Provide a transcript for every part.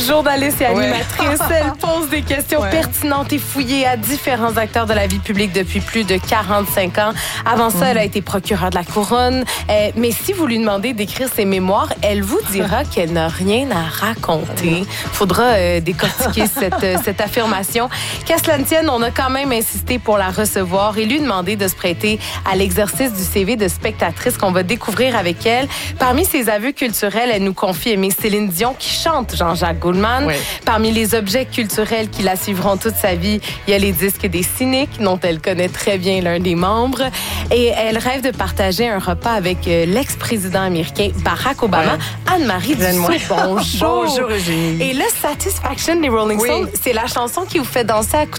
Journaliste et animatrice, elle pose des questions pertinentes et fouillées à différents acteurs de la vie publique depuis plus de 45 ans. Avant ça, elle a été procureure de la Couronne. Mais si vous lui demandez d'écrire ses mémoires, elle vous dira qu'elle n'a rien à raconter. Faudra décortiquer cette affirmation. Qu'à cela ne tienne, on a quand même insisté pour la recevoir et lui demander de se prêter à l'exercice du CV de spectatrice qu'on va découvrir avec elle. Parmi ses aveux culturels, elle nous confie aimer Céline Dion qui chante Jean-Jacques Goldman. Oui. Parmi les objets culturels qui la suivront toute sa vie, il y a les disques des Cyniques, dont elle connaît très bien l'un des membres. Et elle rêve de partager un repas avec l'ex-président américain Barack Obama. Ouais. Anne-Marie Dussault, bonjour. Bonjour, Eugénie. Et le Satisfaction des Rolling Stones, c'est la chanson qui vous fait danser à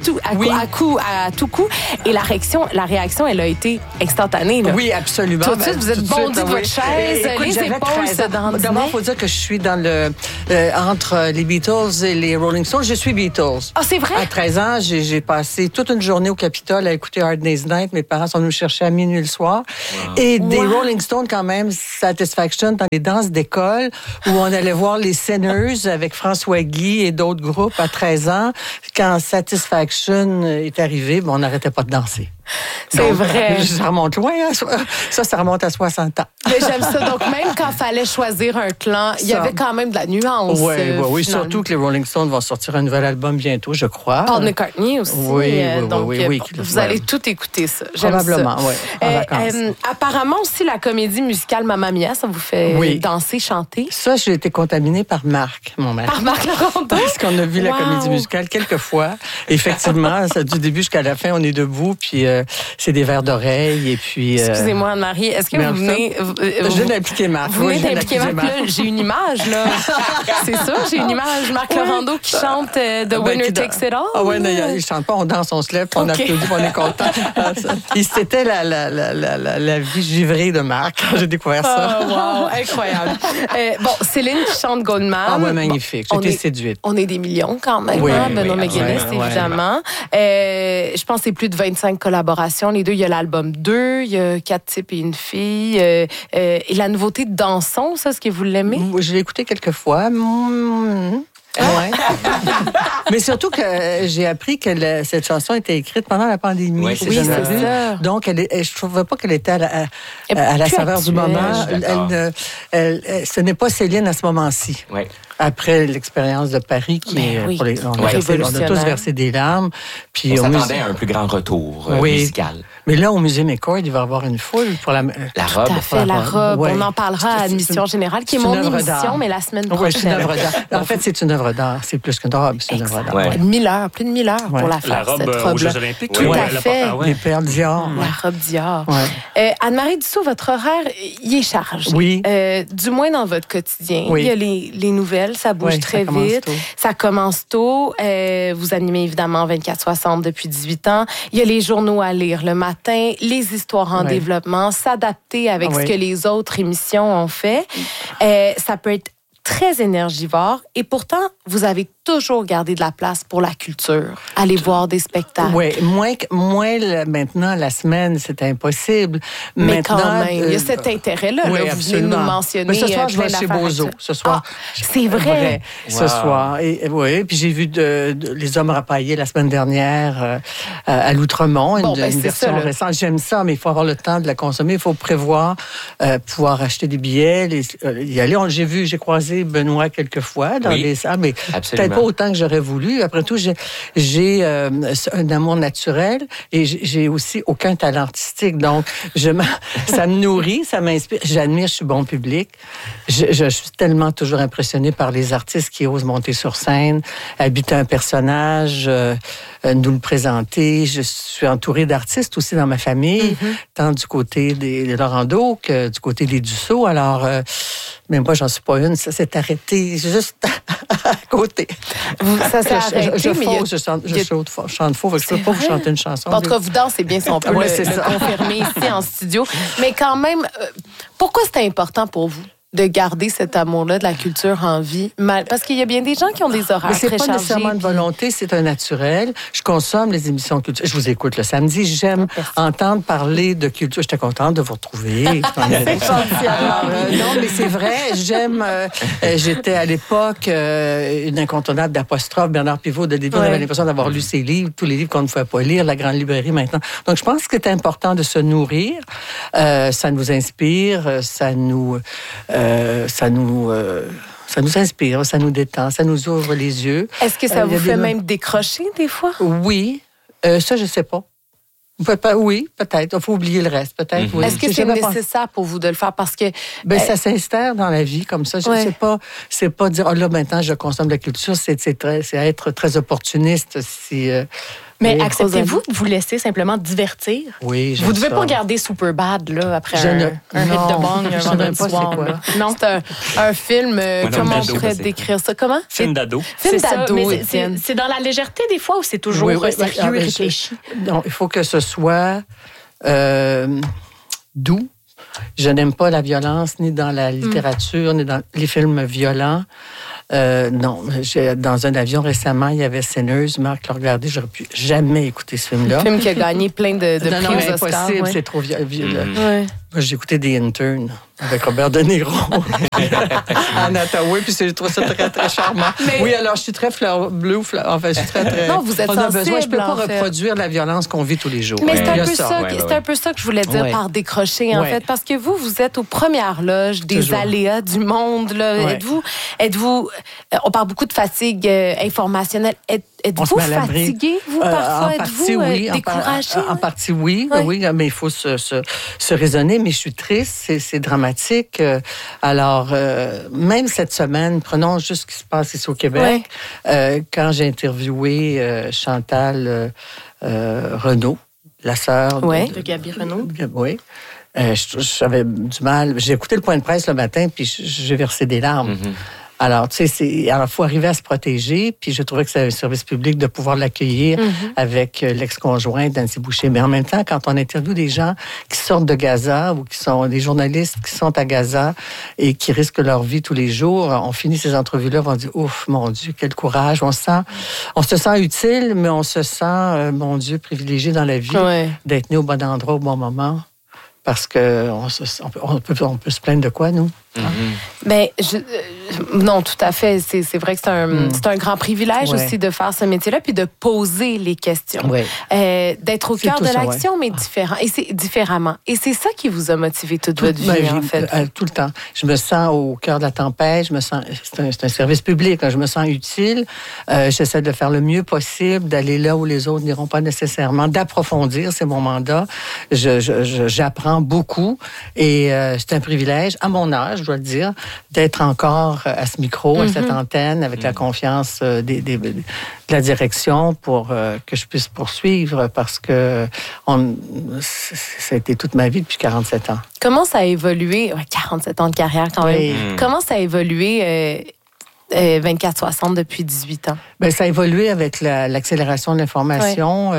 tout coup. Et la réaction, elle a été instantanée. Là. Oui, absolument. Tout de suite, vous êtes bondi de votre chaise, écoute, les épaules se dansaient. D'abord, il faut dire que je suis dans entre les Beatles et les Rolling Stones. Je suis Beatles. Ah, c'est vrai? À 13 ans, j'ai passé toute une journée au Capitole à écouter Hard Day's Night. Mes parents sont venus me chercher à minuit le soir. Wow. Et des Rolling Stones, quand même, Satisfaction, dans les danses d'école, où on allait voir les Sinners avec François Guy et d'autres groupes à 13 ans. Quand Satisfaction est arrivé, on n'arrêtait pas de danser. C'est vrai. Ça remonte loin. Ça remonte à 60 ans. Mais j'aime ça. Donc, même quand il fallait choisir un clan, il y avait quand même de la nuance. Oui, surtout que les Rolling Stones vont sortir un nouvel album bientôt, je crois. Paul McCartney aussi. Oui. Vous allez tout écouter ça. J'aime probablement, ça. Oui. Apparemment aussi, la comédie musicale Mamma Mia, ça vous fait danser, chanter? Ça, j'ai été contaminée par Marc, mon mari. Par Marc Laurent? Parce qu'on a vu la comédie musicale quelques fois. Effectivement, du début jusqu'à la fin, on est debout, puis c'est des verres d'oreille, et puis... Excusez-moi, Anne-Marie, est-ce que vous venez... Je viens d'impliquer Marc. Vous venez d'impliquer Marc, là, j'ai une image, là. C'est ça, j'ai une image. Marc Laurando qui chante The Winner Takes It All. Ah oui, il chante pas, on danse, on se lève, on applaudit, on est content. C'était la vie givrée de Marc quand j'ai découvert ça. Oh, wow, incroyable. Céline qui chante Goldman. Ah oui, magnifique. J'ai été séduite. On est des millions quand même, Benoît McGuinness, évidemment. Je pense que c'est plus de 25 collaborations. Les deux, il y a l'album 2, il y a 4 types et une fille. Et la nouveauté de Danson, ça, est-ce que vous l'aimez? Je l'ai écouté quelques fois. Ouais. Mais surtout que j'ai appris que cette chanson était écrite pendant la pandémie. Oui, c'est ça. Donc, je ne trouvais pas qu'elle était à la saveur du moment. Ce n'est pas Céline à ce moment-ci. Oui. Après l'expérience de Paris, on a tous versé des larmes. Puis on s'attendait à un plus grand retour musical. Mais là, au Musée McCord, il va y avoir une foule pour la robe. Tout à fait, la robe. On en parlera à Admission Générale, qui est mon émission, mais la semaine prochaine. Oui, c'est une œuvre d'art. En fait, c'est une œuvre d'art. C'est plus qu'une robe, c'est une œuvre d'art. Ouais. Plus de 1000 heures pour la faire, cette robe. Aux Jeux Olympiques. Tout à fait. Les perles Dior. La robe Dior. Anne-Marie Dussault, votre horaire, il est chargé. Oui. Du moins dans votre quotidien. Oui. Il y a les nouvelles, ça bouge très vite. Ça commence tôt. Vous animez évidemment 24/60 depuis 18 ans. Il y a les journaux à lire le matin, les histoires en développement, s'adapter avec ce que les autres émissions ont fait. Ça peut être très énergivore et pourtant, vous avez toujours gardé de la place pour la culture. Aller voir des spectacles. Oui, moins maintenant, la semaine, c'est impossible. Mais maintenant, quand même, il y a cet intérêt-là. Oui, là, vous venez de nous mentionner. Mais ce soir, je vais chez Bozo. Ce soir. C'est vrai. Ce soir. Puis j'ai vu Les Hommes rapaillés la semaine dernière à l'Outremont, une version récente. J'aime ça, mais il faut avoir le temps de la consommer. Il faut prévoir, pouvoir acheter des billets, y aller. J'ai croisé Benoît quelques fois dans les salles, mais peut-être pas autant que j'aurais voulu. Après tout, j'ai un amour naturel et j'ai aussi aucun talent artistique. Donc, ça me nourrit, ça m'inspire. J'admire, je suis bon public. Je suis tellement toujours impressionnée par les artistes qui osent monter sur scène, habiter un personnage, nous le présenter. Je suis entourée d'artistes aussi dans ma famille, tant du côté des Laurando que du côté des Dussault. Alors, mais moi, j'en suis pas une. Ça s'est arrêté juste à côté. Ça s'est arrêté, je chante faux. Je peux pas vous chanter une chanson. En tout cas, vous dansez bien si on peut le confirmer ici en studio. Mais quand même, pourquoi c'est important pour vous de garder cet amour-là de la culture en vie? Parce qu'il y a bien des gens qui ont des horaires très chargés. Mais c'est pas nécessairement de volonté, c'est un naturel. Je consomme les émissions culturelles. Je vous écoute le samedi. J'aime entendre parler de culture. J'étais contente de vous retrouver. Non, mais c'est vrai. J'aime... j'étais à l'époque une incontournable d'Apostrophe, Bernard Pivot, de début. On avait l'impression d'avoir lu ses livres, tous les livres qu'on ne pouvait pas lire, la grande librairie maintenant. Donc, je pense que c'est important de se nourrir. Ça nous inspire, ça nous inspire, ça nous détend, ça nous ouvre les yeux. Est-ce que ça vous fait même décrocher des fois? Oui. Ça, je ne sais pas. Oui, peut-être. Il faut oublier le reste, peut-être. Oui. Est-ce que c'est nécessaire pour vous de le faire? Parce que... ça s'instaure dans la vie comme ça. C'est pas dire, là, maintenant, je consomme de la culture. C'est être très opportuniste. Mais acceptez-vous de vous laisser simplement divertir? Oui, vous ne devez pas regarder Superbad là, après un hit de bang un vendredi soir. Non, c'est un film, comment on pourrait décrire ça? Comment? Film d'ado. Film d'ado, c'est dans la légèreté des fois ou c'est toujours sérieux et réfléchi? Non, il faut que ce soit doux. Je n'aime pas la violence, ni dans la littérature, ni dans les films violents. Non, dans un avion récemment, il y avait Sinners. Marc l'a regardé, j'aurais pu jamais écouter ce film-là. Un film qui a gagné plein de prix aux Oscars. Impossible, c'est trop violent. Moi, j'ai écouté The Intern avec Robert De Niro en Ottawa, puis j'ai trouvé ça très, très charmant. Oui, alors, je suis très fleur bleue. Enfin, je suis très... Non, vous êtes sensible, je peux pas reproduire la violence qu'on vit tous les jours. Mais c'est un peu ça que je voulais dire par décrocher, en fait. Parce que vous êtes aux premières loges des aléas du monde. Là. Êtes-vous... On parle beaucoup de fatigue informationnelle. Êtes-vous fatigué, vous, parfois? Êtes-vous découragé? En partie, oui, mais il faut se raisonner. Mais je suis triste, c'est dramatique. Alors, même cette semaine, prenons juste ce qui se passe ici au Québec. Quand j'ai interviewé Chantal Renaud, la sœur de Gaby Renaud. Oui. J'avais du mal. J'ai écouté le point de presse le matin, puis j'ai versé des larmes. Alors, tu sais, il faut arriver à se protéger, puis je trouvais que c'est un service public de pouvoir l'accueillir avec l'ex-conjoint Nancy Boucher. Mais en même temps, quand on interviewe des gens qui sortent de Gaza ou qui sont des journalistes qui sont à Gaza et qui risquent leur vie tous les jours, on finit ces entrevues-là, on dit, ouf, mon Dieu, quel courage. On se sent utile, mais on se sent, mon Dieu, privilégié dans la vie d'être né au bon endroit au bon moment. Parce qu'on peut se plaindre de quoi, nous? Mais non, tout à fait. C'est vrai que c'est un grand privilège aussi de faire ce métier-là puis de poser les questions. D'être au cœur de l'action, mais différemment. Et c'est ça qui vous a motivé toute votre vie, en fait. Tout le temps. Je me sens au cœur de la tempête. C'est un service public. Je me sens utile. J'essaie de faire le mieux possible, d'aller là où les autres n'iront pas nécessairement, d'approfondir. C'est mon mandat. J'apprends beaucoup et c'est un privilège, à mon âge, je dois le dire, d'être encore à ce micro, à cette antenne, avec la confiance de la direction pour que je puisse poursuivre parce que ça a été toute ma vie depuis 47 ans. Comment ça a évolué? 47 ans de carrière quand même. Comment ça a évolué 24-60 depuis 18 ans? Bien, ça a évolué avec l'accélération de l'information.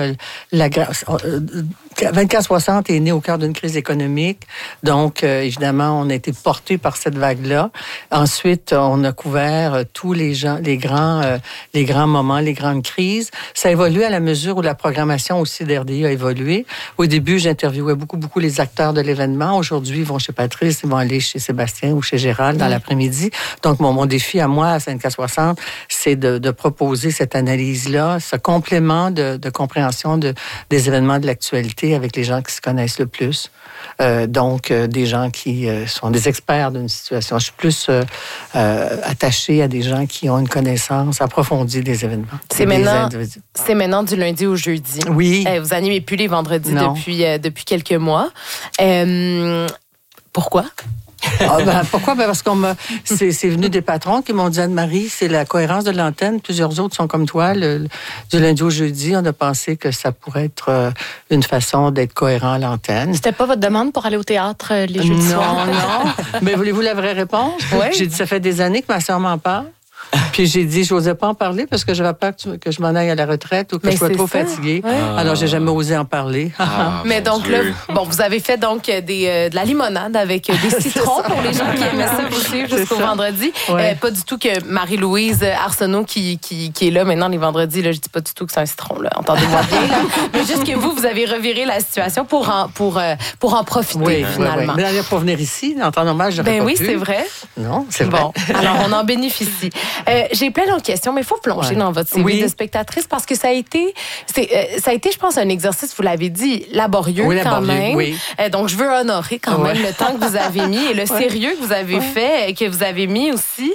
24-60 est né au cœur d'une crise économique. Donc, évidemment, on a été porté par cette vague-là. Ensuite, on a couvert tous les grands moments, les grandes crises. Ça a évolué à la mesure où la programmation aussi d'RDI a évolué. Au début, j'interviewais beaucoup les acteurs de l'événement. Aujourd'hui, ils vont chez Patrice, ils vont aller chez Sébastien ou chez Gérald dans l'après-midi. Donc, mon défi à moi, à 24-60, c'est de proposer cette analyse-là, ce complément de compréhension des événements de l'actualité avec les gens qui se connaissent le plus. Donc, des gens qui sont des experts d'une situation. Je suis plus attachée à des gens qui ont une connaissance approfondie des événements. C'est maintenant du lundi au jeudi. Oui. Vous animez plus les vendredis depuis quelques mois. Pourquoi? Pourquoi? Parce que c'est venu des patrons qui m'ont dit, Anne-Marie, c'est la cohérence de l'antenne. Plusieurs autres sont comme toi. Du lundi au jeudi, on a pensé que ça pourrait être une façon d'être cohérent à l'antenne. C'était pas votre demande pour aller au théâtre les jeudis soirs? Non. Mais voulez-vous la vraie réponse? Oui. J'ai dit, ça fait des années que ma sœur m'en parle. Puis j'ai dit, je n'osais pas en parler parce que j'avais peur que je m'en aille à la retraite ou que je sois trop fatiguée. Ouais. Alors, j'ai jamais osé en parler. Mais donc là, vous avez fait donc de la limonade avec des citrons pour les gens qui aimaient ça aussi jusqu'au vendredi. Ouais. Pas du tout que Marie-Louise Arsenault qui est là maintenant les vendredis, là, je dis pas du tout que c'est un citron, là. Entendez-moi bien, là. Mais juste que vous avez reviré la situation pour en profiter, finalement. Mais là, pour venir ici, en temps normal, j'aurais pas pu. C'est vrai. Non, c'est vrai. Bon, alors on en bénéficie. J'ai plein d'autres questions, mais il faut plonger dans votre CV de spectatrice parce que ça a été, je pense, un exercice, vous l'avez dit, laborieux quand même. Oui. Donc, je veux honorer quand même le temps que vous avez mis et le sérieux que vous avez fait, que vous avez mis aussi.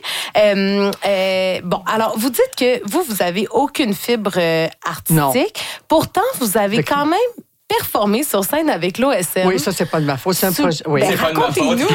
Bon, alors, vous dites que vous avez aucune fibre artistique. Non. Pourtant, vous avez quand même performer sur scène avec l'OSM. Oui, ça, c'est pas de ma faute. C'est un projet. Oui. Racontez-nous.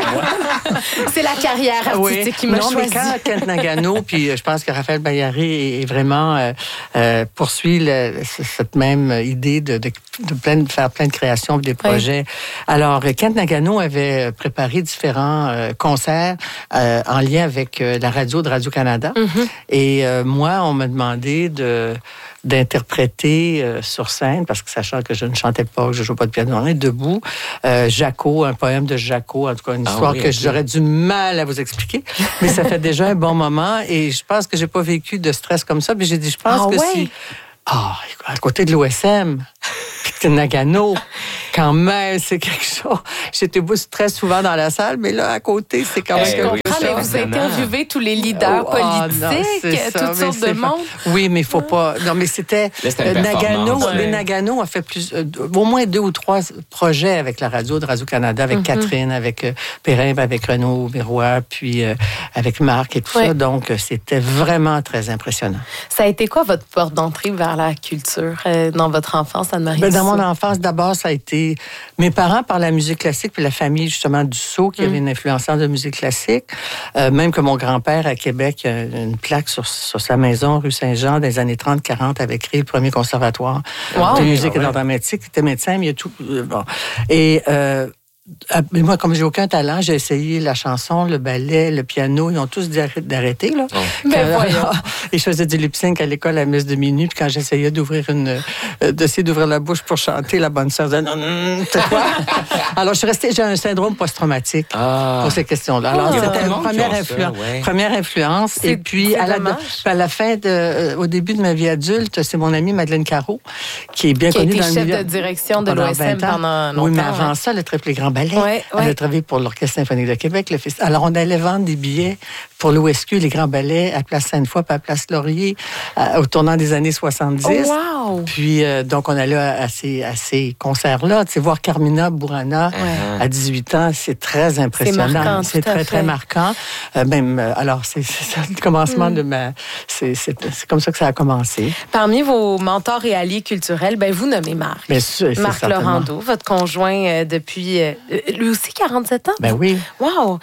C'est la carrière artistique qui m'a choisi. Mais quand Kent Nagano, puis je pense que Raphaël Bayari est vraiment poursuit cette même idée de faire plein de créations, des projets. Alors, Kent Nagano avait préparé différents concerts en lien avec la radio de Radio-Canada. Mm-hmm. Et moi, on m'a demandé d'interpréter sur scène, parce que sachant que je ne chantais pas, que je ne jouais pas de piano, on est debout. Jaco, un poème de Jaco, en tout cas une histoire que j'aurais du mal à vous expliquer, mais ça fait déjà un bon moment et je pense que j'ai pas vécu de stress comme ça. Puis j'ai dit, je pense que si... à côté de l'OSM, puis de Nagano, quand même, c'est quelque chose. J'étais très souvent dans la salle, mais là, à côté, c'est quand même quelque chose. Mais vous interviewez tous les leaders politiques, toutes sortes de monde. Oui, mais il ne faut pas... Non, mais c'était... Nagano, Nagano a fait au moins 2 ou 3 projets avec la radio de Radio-Canada, avec Catherine, avec Perrin, avec Renaud Miroir, puis avec Marc et tout ça. Donc, c'était vraiment très impressionnant. Ça a été quoi votre porte d'entrée vers la culture dans votre enfance, Anne-Marie? Dans mon enfance, d'abord, ça a été mes parents par la musique classique, puis la famille, justement, Dussault, qui avait une influenceur de musique classique. Même que mon grand-père, à Québec, a une plaque sur sa maison, rue Saint-Jean, des années 30-40, avait créé le premier conservatoire de musique et d'art dramatique. Il était médecin, mais il y a tout... Et... moi, comme j'ai aucun talent, j'ai essayé la chanson, le ballet, le piano. Ils ont tous dit d'arrêter, là. Et je faisais du lip-sync à l'école à la messe de minuit. Puis quand j'essayais d'essayer d'ouvrir la bouche pour chanter, la bonne sœur disait non, c'est quoi? Alors, j'ai un syndrome post-traumatique pour ces questions-là. Alors, c'était une première influence. Et puis, à la fin, au début de ma vie adulte, c'est mon amie Madeleine Carreau, qui est bien connue dans le milieu. Qui a été chef de direction de l'OSM pendant longtemps. Oui, mais avant ça, le Très Grand Ballet. Elle a travaillé pour l'Orchestre symphonique de Québec. Alors, on allait vendre des billets pour l'OSQ, les grands ballets, à Place Sainte-Foy, puis à Place Laurier, au tournant des années 70. Oh, wow! Puis, donc, on allait à ces concerts-là. Tu sais, voir Carmina Burana à 18 ans, c'est très impressionnant. C'est marquant, c'est très, très marquant. Alors, c'est ça, le commencement de ma... C'est comme ça que ça a commencé. Parmi vos mentors et alliés culturels, vous nommez Marc. Bien sûr, Marc Laurando, votre conjoint depuis... lui aussi, 47 ans? Ben oui. Wow!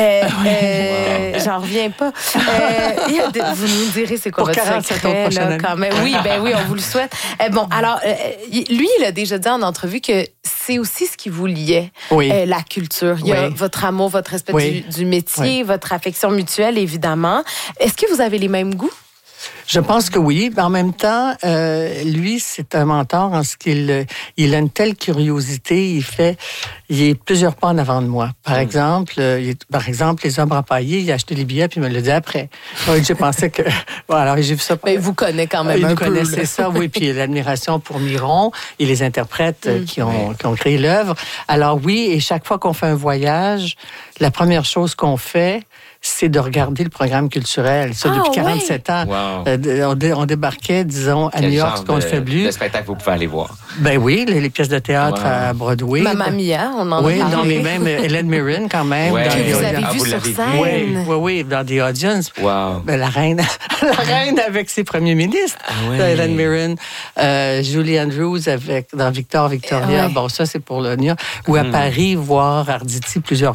J'en reviens pas. Vous nous direz c'est quoi pour votre secret, là, quand même. Oui, on vous le souhaite. Alors, lui, il a déjà dit en entrevue que c'est aussi ce qui vous liait, la culture. Il y a votre amour, votre respect du métier, votre affection mutuelle, évidemment. Est-ce que vous avez les mêmes goûts? Je pense que oui. Mais en même temps, lui, c'est un mentor en ce qu'il a une telle curiosité. Il est plusieurs pas en avant de moi. Par exemple, les Hommes Rapaillés, il a acheté les billets puis il me l'a dit après. J'ai pensé que... Bon, alors j'ai vu ça... Mais vous connaissez quand même un peu. Il connaissait ça, oui. Puis l'admiration pour Miron et les interprètes qui ont créé l'œuvre. Alors oui, et chaque fois qu'on fait un voyage, la première chose qu'on fait, c'est de regarder le programme culturel. Ça, depuis 47 ans. Wow. On débarquait, disons, à New York, ce qu'on ne fait plus. Le spectacle, vous pouvez aller voir. Ben oui, les pièces de théâtre à Broadway. Mamma Mia, on en a parlé. Oui, non, mais même Hélène Mirren, quand même. Ouais. Que vous avez vu sur scène. Oui, dans The Audience. Wow. Ben, la reine avec ses premiers ministres. Hélène Mirren. Julie Andrews dans Victoria. Bon, ça, c'est pour le New York. Ou à Paris, voir Arditi plusieurs fois.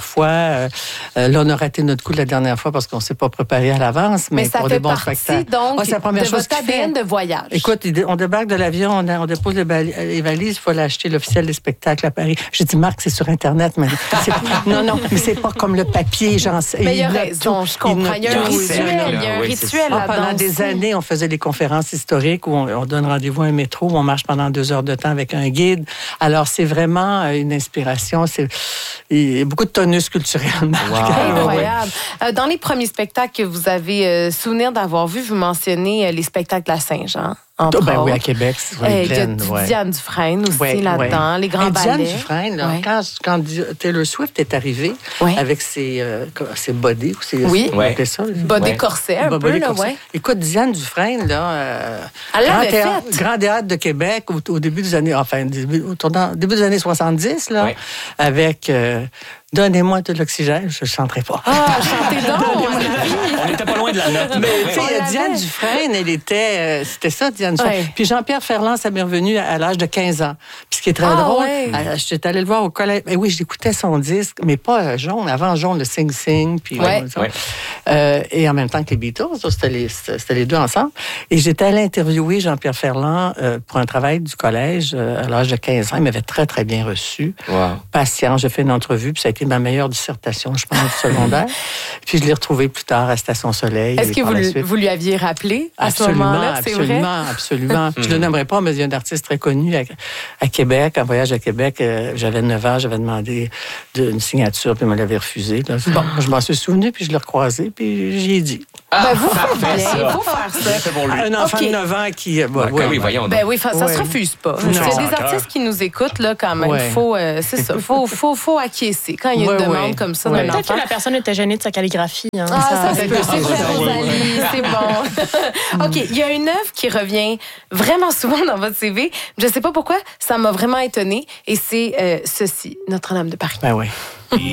Là, on a raté notre coup la dernière fois parce qu'on ne s'est pas préparé à l'avance. Mais ça pour fait des bons partie, spectacles. donc, c'est la première de chose votre ADN de voyage. Écoute, on débarque de l'avion, on dépose les valises, il faut aller acheter l'officiel des spectacles à Paris. J'ai dit, Marc, c'est sur Internet. Mais non, mais c'est pas comme le papier. Mais il y a raison, je comprends. Il y a un rituel là-dedans. Pendant des années, on faisait des conférences historiques où on donne rendez-vous à un métro, où on marche pendant 2 heures de temps avec un guide. Alors, c'est vraiment une inspiration. Il y a beaucoup de tonus culturels. Wow. Incroyable. Dans les premiers spectacles que vous avez souvenir d'avoir vu, vous mentionnez les spectacles à Saint-Jean. Oui, à Québec, c'est il y a Diane Dufresne aussi là-dedans, les grands ballets. Diane Dufresne, là, quand Taylor Swift est arrivée avec ses bodys, ou ses... Oui, ça, bodys corsets un peu, là, ouais. Écoute, Diane Dufresne, là, elle l'avait fait. Grand théâtre de Québec au début des années, début des années 70, là, avec... Donnez-moi de l'oxygène, je ne chanterai pas. Chantez donc! On n'était pas loin de la note. Mais tu sais, Diane Dufresne, elle était... c'était ça, Diane Dufresne. Puis Jean-Pierre Ferland, ça m'est revenu à l'âge de 15 ans. Puis ce qui est très drôle, j'étais allée le voir au collège. Mais oui, j'écoutais son disque, mais pas Jaune. Avant Jaune, le Sing Sing. Puis et en même temps que les Beatles, c'était les deux ensemble. Et j'étais allée interviewer Jean-Pierre Ferland pour un travail du collège à l'âge de 15 ans. Il m'avait très, très bien reçu. Wow. Patient, j'ai fait une entrevue, puis ça a été ma meilleure dissertation, je pense, du secondaire. Puis je l'ai retrouvé plus tard à Station Soleil. Est-ce que vous lui aviez rappelé à ce moment-là? C'est vrai? Absolument. Je ne le nommerai pas, mais il y a un artiste très connu à Québec, en voyage à Québec. J'avais 9 ans, j'avais demandé une signature, puis il me l'avait refusé. Bon, je m'en suis souvenu, puis je l'ai recroisé, puis j'y ai dit. Vous faites bien, il faut faire ça. Un enfant de 9 ans qui... oui, voyons donc. Ça se refuse pas. Il y a des artistes qui nous écoutent, là, quand même. C'est ça. Faut acquiescer quand il y a une demande comme ça d'un enfant. Peut-être que la personne était gênée de sa calligraphie. Ça se peut. C'est vrai, Rosalie. C'est bon. OK, il y a une œuvre qui revient vraiment souvent dans votre CV. Je ne sais pas pourquoi, ça m'a vraiment étonnée. Et c'est ceci, Notre-Dame de Paris. Ben oui.